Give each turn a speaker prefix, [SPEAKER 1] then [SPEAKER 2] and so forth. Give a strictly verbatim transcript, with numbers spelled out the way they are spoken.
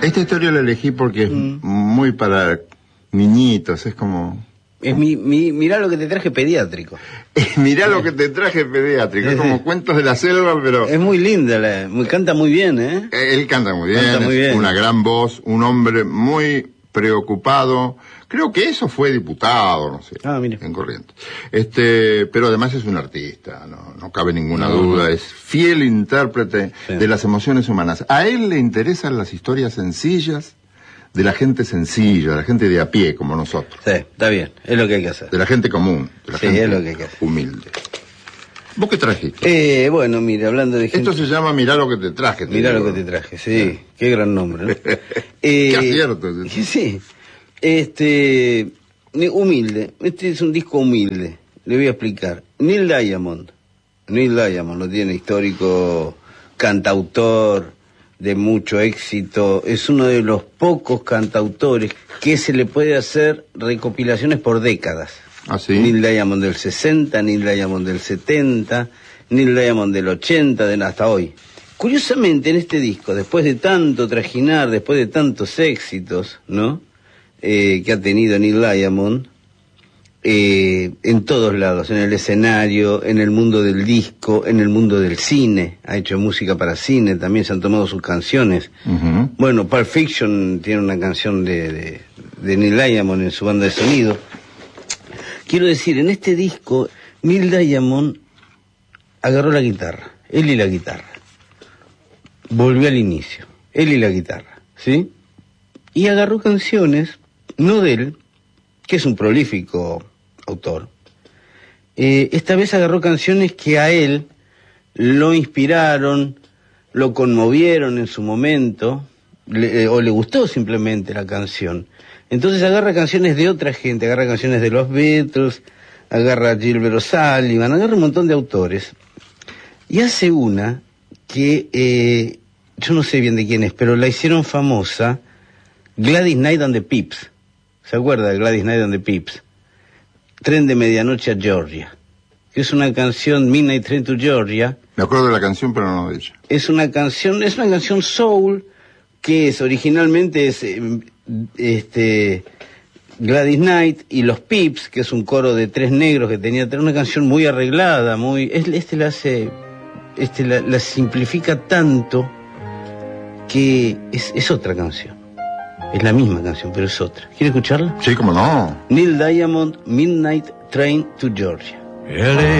[SPEAKER 1] Esta historia la elegí porque es mm. muy para niñitos, es como...
[SPEAKER 2] Es mi, mi, mirá lo que te traje pediátrico.
[SPEAKER 1] Mirá lo que te traje pediátrico, es como cuentos de la selva, pero...
[SPEAKER 2] Es muy linda, la, canta muy bien, ¿eh?
[SPEAKER 1] Él canta muy bien,
[SPEAKER 2] canta muy
[SPEAKER 1] es
[SPEAKER 2] bien.
[SPEAKER 1] Una gran voz, un hombre muy preocupado. Creo que eso fue diputado, no sé,
[SPEAKER 2] ah, mire.
[SPEAKER 1] en Corrientes. Este, pero además es un artista, no, no cabe ninguna no, duda, no. Es fiel intérprete sí. de las emociones humanas. A él le interesan las historias sencillas, de la gente sencilla, de la gente de a pie, como nosotros.
[SPEAKER 2] Sí, está bien, es lo que hay que hacer.
[SPEAKER 1] De la gente común, de la
[SPEAKER 2] sí,
[SPEAKER 1] gente
[SPEAKER 2] es lo que hay que hacer.
[SPEAKER 1] humilde. ¿Vos qué trajiste?
[SPEAKER 2] Eh, bueno, mire, hablando de gente...
[SPEAKER 1] Esto se llama Mirá lo que te traje. Te
[SPEAKER 2] Mirá
[SPEAKER 1] digo.
[SPEAKER 2] lo que te traje, sí, sí. Qué gran nombre, ¿no?
[SPEAKER 1] Qué
[SPEAKER 2] eh,
[SPEAKER 1] acierto.
[SPEAKER 2] Sí, este, humilde, este es un disco humilde, le voy a explicar. Neil Diamond, Neil Diamond, lo tiene histórico, cantautor de mucho éxito, es uno de los pocos cantautores que se le puede hacer recopilaciones por décadas.
[SPEAKER 1] ¿Ah, sí?
[SPEAKER 2] Neil Diamond del sesenta, Neil Diamond del setenta, Neil Diamond del ochenta, de hasta hoy. Curiosamente en este disco, después de tanto trajinar, después de tantos éxitos, ¿no? Eh, que ha tenido Neil Diamond, eh, en todos lados, en el escenario, en el mundo del disco, en el mundo del cine, ha hecho música para cine, también se han tomado sus canciones.
[SPEAKER 1] Uh-huh.
[SPEAKER 2] Bueno, Pulp Fiction tiene una canción de, de, de Neil Diamond en su banda de sonido. Quiero decir, en este disco, Neil Diamond agarró la guitarra, él y la guitarra. Volvió al inicio, él y la guitarra, ¿sí? Y agarró canciones, no de él, que es un prolífico autor. Eh, esta vez agarró canciones que a él lo inspiraron, lo conmovieron en su momento, le, eh, o le gustó simplemente la canción. Entonces agarra canciones de otra gente, agarra canciones de los Beatles, agarra a Gilbert O'Sullivan, agarra un montón de autores, y hace una que, eh, yo no sé bien de quién es, pero la hicieron famosa, Gladys Knight and the Pips. ¿Se acuerda de Gladys Knight and the Pips? Tren de medianoche a Georgia, que es una canción, Midnight Train to Georgia.
[SPEAKER 1] Me acuerdo de la canción, pero no de ella.
[SPEAKER 2] Es una canción, es una canción soul, que es, originalmente es, este, Gladys Knight y los Pips, que es un coro de tres negros que tenía una canción muy arreglada, muy, este la hace, este la, la simplifica tanto que es, es otra canción. Es la misma canción, pero es otra. ¿Quiere escucharla?
[SPEAKER 1] Sí, cómo no.
[SPEAKER 2] Neil Diamond, Midnight Train to Georgia.
[SPEAKER 3] L A